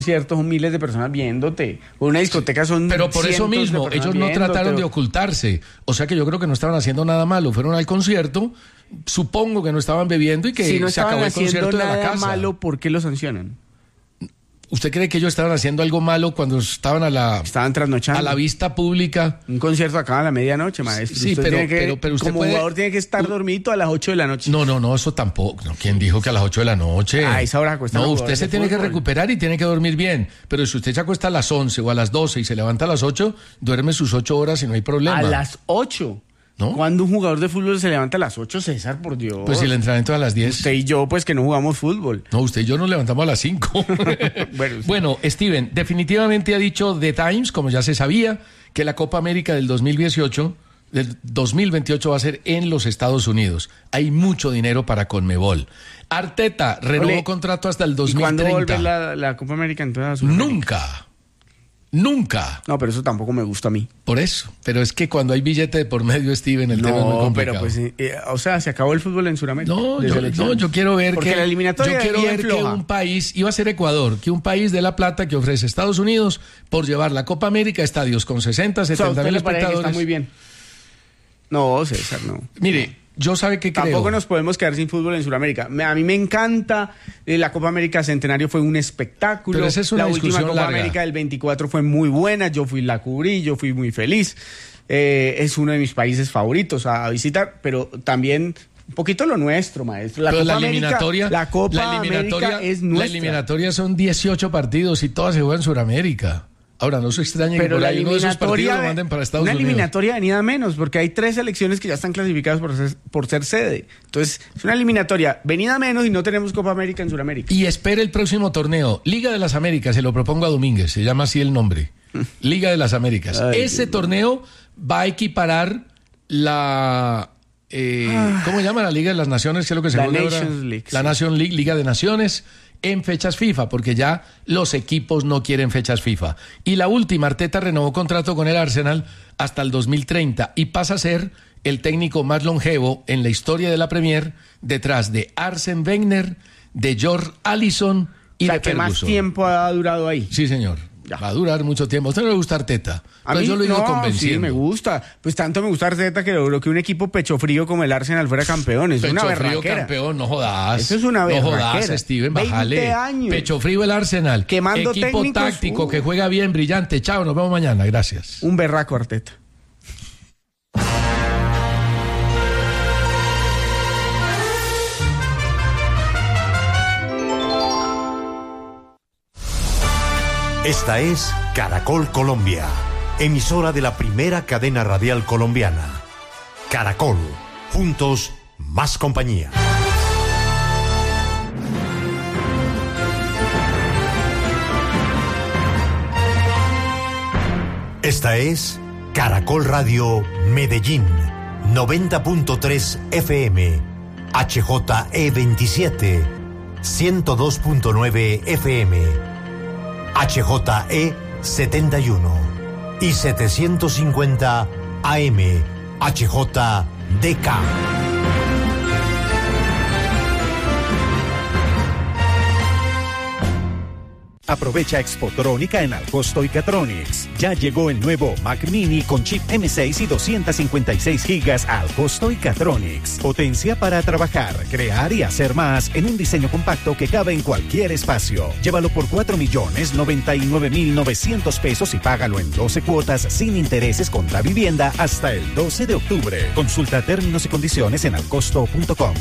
cierto, son miles de personas viéndote. O una discoteca son Pero por eso cientos de mismo, personas ellos no viéndote. trataron de ocultarse. O sea que yo creo que no estaban haciendo nada malo. Fueron al concierto, supongo que no estaban bebiendo y que Si no se acabó estaban el concierto haciendo de la nada casa. malo, ¿por qué lo sancionan? ¿Usted cree que ellos estaban haciendo algo malo cuando estaban Estaban trasnochando. a la vista pública? Un concierto acaba a la medianoche, maestro. Sí, Usted pero- tiene que, pero usted como puede- jugador tiene que estar dormido a las 8 de la noche. No, eso tampoco. No, ¿quién dijo que a las 8 de la noche? A esa hora acuestan No, los usted jugadores se de tiene que fútbol. recuperar y tiene que dormir bien. Pero si usted se acuesta a las 11 o a las 12 y se levanta a las 8, duerme sus 8 horas y no hay problema. A las 8. ¿No? ¿Cuándo un jugador de fútbol se levanta a las 8, César? Por Dios. Pues si el entrenamiento es a las 10. Usted y yo, pues que no jugamos fútbol. No, usted y yo nos levantamos a las 5. Bueno, Steven, definitivamente ha dicho The Times, como ya se sabía, que la Copa América del 2028 va a ser en los Estados Unidos. Hay mucho dinero para Conmebol. Arteta renovó Ole, contrato hasta el ¿Y cuándo 2030. vuelve la Copa América entonces a Sudamérica? Nunca. No, pero eso tampoco me gusta a mí. Por eso. Pero es que cuando hay billete de por medio, Steven, el tema es muy No, complicado. pero pues, o sea, se acabó el fútbol en Sudamérica. de selección. yo quiero ver Porque la eliminatoria es bien que floja. un país, iba a ser Ecuador, que un país de la plata que ofrece Estados Unidos por llevar la Copa América a estadios con 60, O sea, ¿a 70 usted mil le parece que espectadores. está muy bien? No, César, no. Mire, yo sabe que creo. Tampoco nos podemos quedar sin fútbol en Sudamérica. A mí me encanta. La Copa América Centenario fue un espectáculo. Pero esa es una la última discusión Copa larga. América del 24 fue muy buena. Yo la cubrí, yo fui muy feliz. Es uno de mis países favoritos a visitar, pero también un poquito lo nuestro, maestro. Pero La Copa América es nuestra. La eliminatoria son 18 partidos y todas se juegan en Sudamérica. Ahora, no se extrañen que Pero por la ahí uno de esos partidos lo manden para Estados una Unidos. eliminatoria venida menos, porque hay 3 selecciones que ya están clasificadas por ser sede. Entonces, es una eliminatoria venida menos y no tenemos Copa América en Sudamérica. Y espere el próximo torneo. Liga de las Américas, se lo propongo a Domínguez, se llama así el nombre. Liga de las Américas. Ay, Ese Dios torneo va a equiparar la... ¿Cómo se llama la Liga de las Naciones? ¿Qué es lo que se La juega ahora? Nations League, La sí. Nation League, Liga de Naciones, en fechas FIFA, porque ya los equipos no quieren fechas FIFA. Y la última, Arteta renovó contrato con el Arsenal hasta el 2030 y pasa a ser el técnico más longevo en la historia de la Premier, detrás de Arsene Wenger, de George Alisson y O sea, de que más Ferguson. tiempo ha durado ahí. Sí, señor. Ya. Va a durar mucho tiempo. ¿A usted no le gusta Arteta? A Pues mí yo lo he ido no, convenciendo. sí, me gusta. Pues tanto me gusta Arteta que logró que un equipo pecho frío como el Arsenal fuera campeón. Es una Pecho frío berraquera. campeón, no jodas. Eso es una No berraquera. jodas, Steven, 20 bájale. años. Pecho frío el Arsenal. Quemando equipo técnicos, táctico que juega bien, brillante. Chao, nos vemos mañana. Gracias. Un berraco Arteta. Esta es Caracol Colombia, emisora de la primera cadena radial colombiana. Caracol, juntos, más compañía. Esta es Caracol Radio Medellín, 90.3 FM, HJE27, 102.9 FM. HJE 71 y 750 AM HJDK. Aprovecha Expotrónica en Alcosto y Catronics. Ya llegó el nuevo Mac Mini con chip M6 y 256 gigas al costo y Catronics. Potencia para trabajar, crear y hacer más en un diseño compacto que cabe en cualquier espacio. Llévalo por 4.099.900 pesos y págalo en 12 cuotas sin intereses contra vivienda hasta el 12 de octubre. Consulta términos y condiciones en alcosto.com.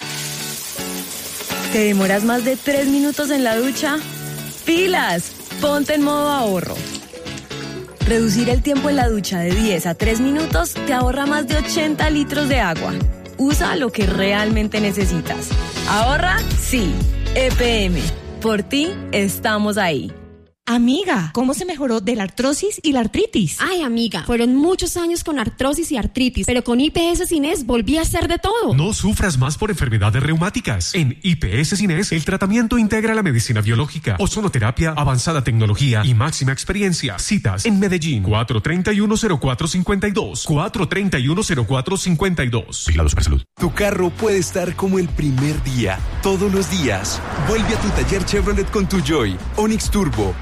¿Te demoras más de 3 minutos en la ducha? ¡Pilas! Ponte en modo ahorro. Reducir el tiempo en la ducha de 10 a 3 minutos te ahorra más de 80 litros de agua. Usa lo que realmente necesitas. ¿Ahorra? Sí. EPM. Por ti, estamos ahí. Amiga, ¿cómo se mejoró de la artrosis y la artritis? Ay, amiga, fueron muchos años con artrosis y artritis, pero con IPS Cines volví a hacer de todo. No sufras más por enfermedades reumáticas. En IPS Cines, el tratamiento integra la medicina biológica, ozonoterapia, avanzada tecnología y máxima experiencia. Citas en Medellín, 431-0452, 431-0452. Vigilado Supersalud. Tu carro puede estar como el primer día, todos los días. Vuelve a tu taller Chevrolet con tu Joy, Onix Turbo,